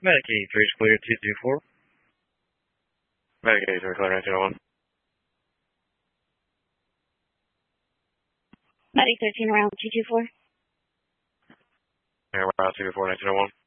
Medicaid, bridge clear 224. Medicaid, clear 1901. Medic 13 around 224. Air route 224, 1901.